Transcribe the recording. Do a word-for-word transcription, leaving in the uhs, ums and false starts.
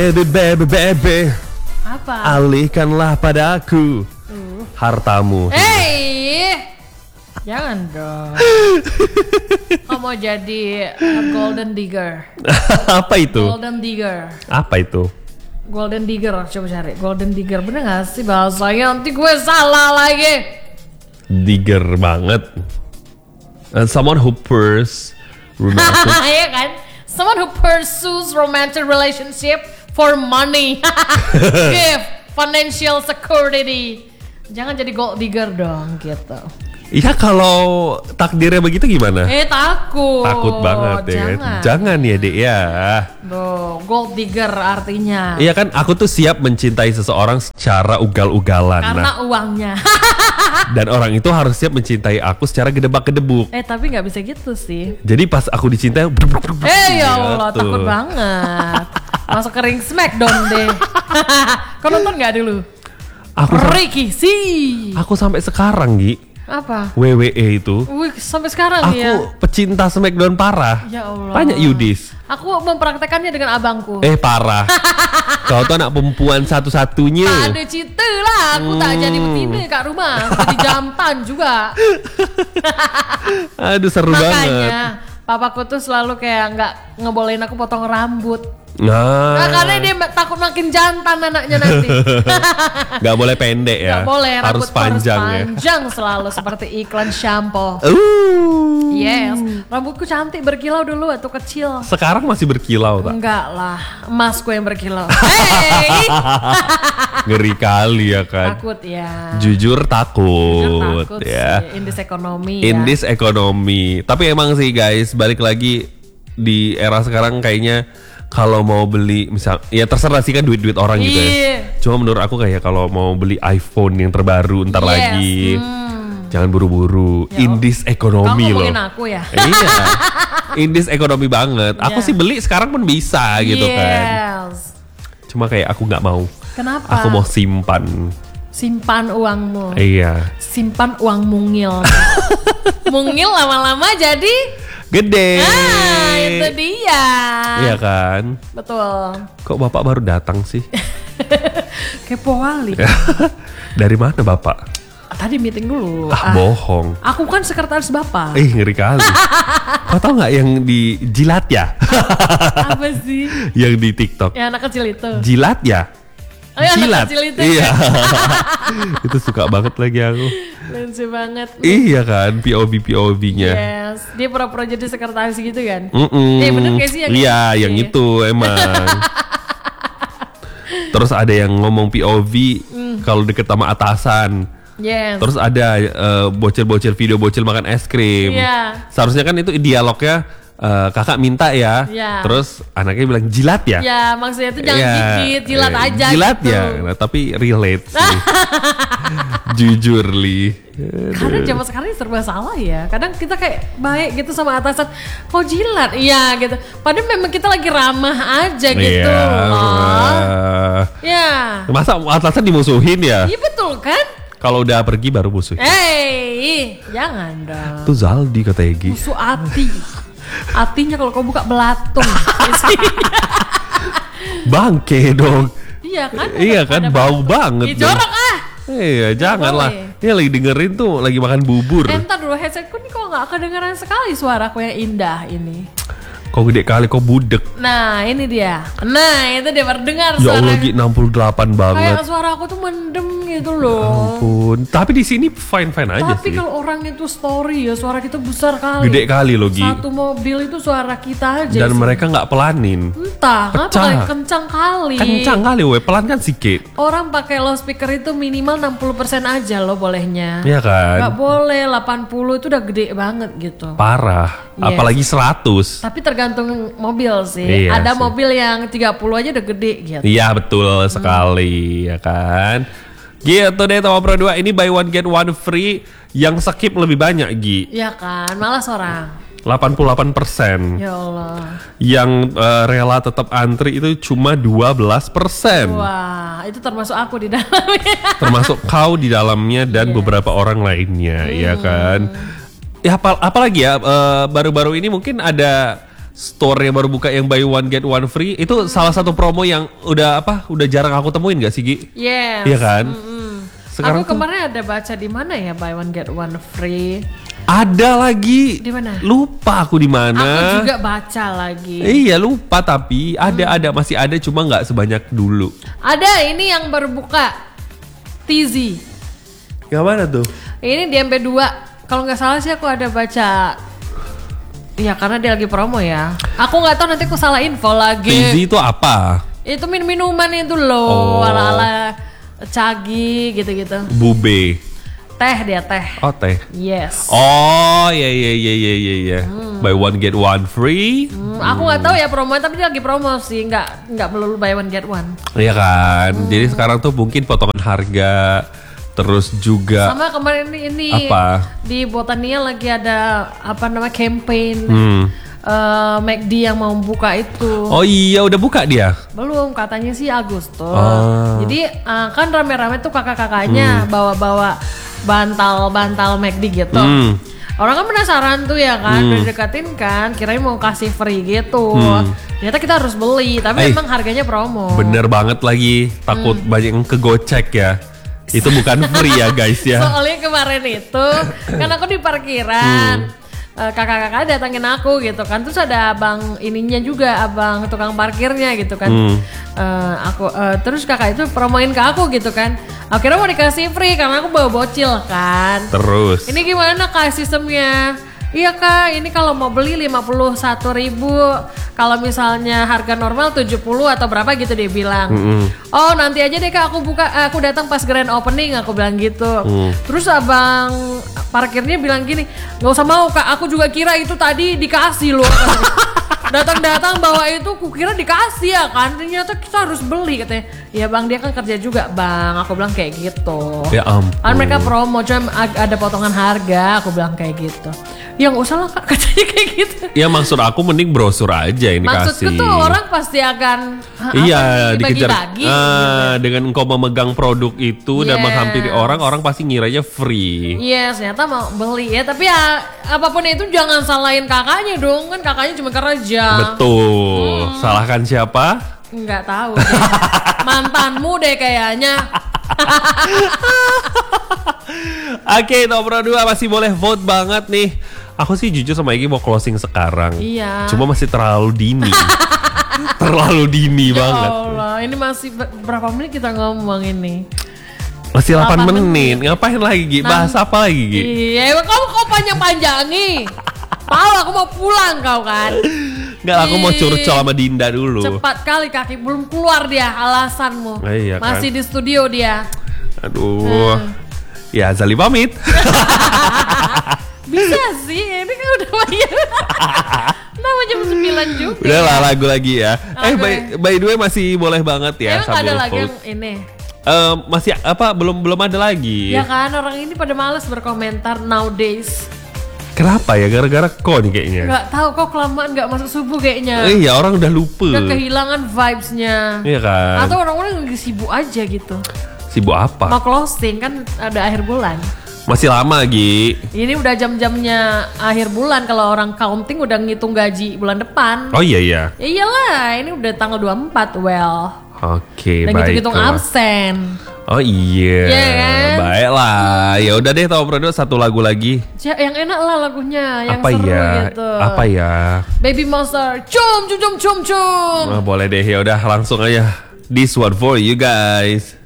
Baby, baby, baby. Apa? Alihkanlah padaku uh. hartamu. Hey, jangan dong. Kau mau jadi golden digger? Apa itu? Golden digger. Apa itu? Golden digger, coba cari. Golden digger, bener gak sih bahasanya? Nanti gue salah lagi. Digger banget. And someone who pursues romantic. Iya kan? Someone who pursues romantic relationship for money. Give financial security. Jangan jadi gold digger dong gitu. Iya, kalau takdirnya begitu gimana? Eh takut. Takut banget ya. Jangan. Jangan ya, Dek ya. Duh, gold digger artinya. Iya kan, aku tuh siap mencintai seseorang secara ugal-ugalan. Karena nah, uangnya. dan orang itu harus siap mencintai aku secara gedebak-gedebuk. Eh tapi nggak bisa gitu sih. Jadi pas aku dicintai, Eh ya Allah, gitu. takut banget. Masuk ke ring smackdown deh. Kau nonton nggak dulu? Aku Ricky sih. Aku sampai sekarang, Gi. Apa? W W E itu. Wih, sampai sekarang aku ya. Aku pecinta Smackdown parah. Ya Allah. Banyak Yudis. Aku mempraktekannya dengan abangku. Eh parah. Kau tuh anak perempuan satu-satunya. Tak ada cita lah. Aku hmm. tak jadi betina kat rumah. Jadi jantan juga. Aduh seru Makanya, banget. Makanya papaku tuh selalu kayak nggak ngebolehin aku potong rambut. Nah, nah karena dia takut makin jantan anaknya nanti. Gak boleh pendek ya. Gak boleh, harus rambut panjang harus ya. panjang selalu seperti iklan shampoo. Uh. Yes, rambutku cantik berkilau dulu waktu kecil. Sekarang masih berkilau tak? Enggak lah, emasku yang berkilau. Hey, ngeri kali ya kan. Takut ya. Jujur takut, Jujur takut ya. sih. In this economy. In ya. this economy. Tapi emang sih guys, balik lagi di era sekarang kayaknya kalau mau beli misal ya terserah sih kan duit-duit orang gitu ya. Cuma menurut aku kayak kalau mau beli iPhone yang terbaru ntar yes. lagi hmm. jangan buru-buru. Ya, in this economy loh. Kamu ngomongin aku ya. Iya. In this economy banget. Aku yeah. sih beli sekarang pun bisa gitu yes. kan. Cuma kayak aku nggak mau. Kenapa? Aku mau simpan. Simpan uangmu. Iya. Simpan uang mungil. Mungil lama-lama jadi gede. Ah, itu dia. Iya kan? Betul. Kok bapak baru datang sih? Kepo kali. Dari mana bapak? Tadi meeting dulu. Ah, ah bohong. Aku kan sekretaris bapak. Ih ngeri kali. Kau tau nggak yang di jilat ya? Apa sih? Yang di TikTok. Yang anak kecil itu. Jilat ya? Oh, ya, jilat. Anak kecil itu. Iya. Itu suka banget lagi aku. Lucu banget. Iya kan, P O V P O V-nya. Yes, dia pura-pura jadi sekretaris gitu kan? Mm -mm. Eh bener gak sih yang iya, itu? yang itu emang. Terus ada yang ngomong P O V mm. kalau deket sama atasan. Yes. Terus ada uh, bocil-bocil video bocil makan es krim. Yeah. Seharusnya kan itu dialognya uh, kakak minta ya. Yeah. Terus anaknya bilang jilat ya. Ya maksudnya itu jangan yeah. gigit, jilat eh, aja. Jilat gitu. ya, nah, tapi relate sih. Jujur li. Karena zaman sekarang ini serba salah ya. Kadang kita kayak baik gitu sama atasan, kok jilat? Iya gitu. Padahal memang kita lagi ramah aja gitu yeah. loh. Ya. Masa atasan dimusuhin ya? Iya betul kan? Kalau udah pergi baru musuh. Hei, jangan dong. Itu Zaldi kata Egi. Musuh hati. Hatinya kalau kau buka belatung. Bangke dong. Iya kan? Iya kan, bau banget. Iya jorok ah. Iya, janganlah. Dia lagi dengerin tuh, lagi makan bubur. Eh, entar dulu headsetku nih kok nggak kedengeran sekali suaraku yang indah ini. Kok gede kali, kok budek. Nah ini dia. Nah itu dia berdengar ya suara. Allah Gi, enam puluh delapan banget. Kayak suara aku tuh mendem gitu loh. Ya ampun. Tapi di sini fine fine aja Tapi sih. Tapi kalau orang itu story ya suara kita besar kali. Gede kali loh Gi. Satu mobil itu suara kita aja. Dan sih. mereka nggak pelanin. Entah, ngapa kencang kali. Kencang kali, we pelan kan sedikit. Orang pakai loudspeaker itu minimal enam puluh persen aja loh bolehnya. Iya kan? Gak boleh, delapan puluh itu udah gede banget gitu. Parah. Yes. Apalagi seratus. Tapi tergantung mobil sih. Iya Ada sih. mobil yang tiga puluh aja udah gede gitu. Iya betul sekali, hmm. ya kan. Gitu deh Tawa Pro dua, ini buy one get one free. Yang skip lebih banyak Gi. Iya kan, malas orang. delapan puluh delapan persen. Ya Allah. Yang uh, rela tetap antri itu cuma dua belas persen. Wah, itu termasuk aku di dalamnya. Termasuk kau di dalamnya dan yes. beberapa orang lainnya, hmm. ya kan. Ya apa apalagi ya uh, baru-baru ini mungkin ada store-nya baru buka yang buy one get one free. Itu salah satu promo yang udah apa? Udah jarang aku temuin gak sih, Gi? Yes. Iya kan? Mm-mm. Sekarang aku kemarin tuh, ada baca di mana ya buy one get one free. Ada lagi. Di mana? Lupa aku di mana. Aku juga baca lagi. Iya lupa tapi ada hmm. ada masih ada cuma nggak sebanyak dulu. Ada ini yang baru buka T Z. Yang mana tuh? Ini di M P dua. Kalau nggak salah sih aku ada baca. Iya karena dia lagi promo ya. Aku nggak tahu nanti aku salah info lagi. T Z itu apa? Itu min minuman itu loh, oh. ala-ala cagi gitu-gitu. Bube. Teh dia teh. Oh teh. Yes. Oh iya iya iya iya iya. Ya. Hmm. Buy one get one free. Hmm, aku nggak hmm. tahu ya promo tapi dia lagi promo sih, nggak nggak melulu buy one get one. Iya kan. Hmm. Jadi sekarang tuh mungkin potongan harga. Terus juga. Sama kemarin ini, ini apa? Di Botania lagi ada apa namanya campaign. Hmm. Uh, McD yang mau buka itu. Oh iya udah buka dia? Belum katanya sih Agustus. Oh. Jadi uh, kan rame-rame tuh kakak-kakaknya hmm. bawa-bawa bantal-bantal McD gitu. Hmm. Orang kan penasaran tuh ya kan, hmm. udah deketin kan, kirain mau kasih free gitu. Hmm. Ternyata kita harus beli, tapi Ay, memang harganya promo. Bener banget lagi, takut hmm. banyak yang kegocek ya. Itu bukan free ya guys ya. Soalnya kemarin itu kan aku di parkiran. Hmm. Kakak-kakak datangin aku gitu kan, terus ada abang ininya juga, abang tukang parkirnya gitu kan. Hmm. Uh, aku uh, terus kakak itu promoin ke aku gitu kan. Akhirnya mau dikasih free karena aku bawa bocil kan. Terus. Ini gimana kak sistemnya? Iya kak, ini kalau mau beli lima puluh satu ribu, kalau misalnya harga normal tujuh puluh atau berapa gitu dia bilang. Mm-hmm. Oh nanti aja deh kak, aku buka, aku datang pas grand opening, aku bilang gitu. Mm. Terus abang parkirnya bilang gini, nggak usah mau kak, aku juga kira itu tadi dikasih loh. Datang-datang bawa itu, kukira dikasih ya kan, ternyata kita harus beli katanya. Ya bang dia kan kerja juga bang, aku bilang kayak gitu. Ya ampun. Kan mereka promo, cuma ada potongan harga, aku bilang kayak gitu. Ya nggak usah lah kak, katanya kayak gitu. Ya maksud aku mending brosur aja ini Maksudku kasih. Maksudku tuh orang pasti akan iya dikejar bagi-bagi, ah, gitu. Dengan engkau memegang produk itu yes. dan menghampiri orang, orang pasti ngiranya free. Yes, ternyata mau beli ya. Tapi ya apapun itu jangan salahin kakaknya dong, kan kakaknya cuma kerja. Betul. Hmm. Salahkan siapa? Nggak tahu deh. Mantanmu deh kayaknya. Oke, nomor dua masih boleh vote banget nih. Aku sih jujur sama Egy mau closing sekarang. Iya. Cuma masih terlalu dini. terlalu dini ya banget. Ya Allah, ini masih berapa menit kita ngomong ini? Masih delapan menit. Ngapain lagi Gi? Bahas nah, apa lagi Gi? Iya, kamu kok panjang-panjangi. Tahu aku mau pulang kau kan. Enggak, aku mau curcol sama Dinda dulu. Cepat kali kaki, belum keluar dia alasanmu. Eh, iya kan? Masih di studio dia. Aduh. Hmm. Ya, Zali pamit. Bisa sih, ini kan udah bayar. Nama jam sembilan juga. Udah lah, lagu lagi ya. Okay. Eh by, by the way masih boleh banget ya. Emang ada lagi yang ini? Uh, masih apa? Belum belum ada lagi. Ya kan orang ini pada males berkomentar nowadays. Kenapa ya? Gara-gara kok nih kayaknya. Gak tahu kok kelamaan gak masuk subuh kayaknya. Eh ya orang udah lupa. Udah kehilangan vibes-nya. Iya kan. Atau orang-orang lagi sibuk aja gitu. Sibuk apa? Mau closing kan ada akhir bulan. Masih lama Gi. Ini udah jam-jamnya akhir bulan. Kalau orang counting udah ngitung gaji bulan depan. Oh iya iya. Ya iyalah, ini udah tanggal dua puluh empat well. Oke, dan baik. Dan hitung absen. Oh iya. Yeah, kan? Baiklah. Ya udah deh, tahu produk satu lagu lagi. Ya, yang enak lah lagunya, yang apa seru ya? gitu. Apa ya? Baby Monster. Cum cum cum cum cum. Nah, boleh deh, ya udah langsung aja. This one for you guys.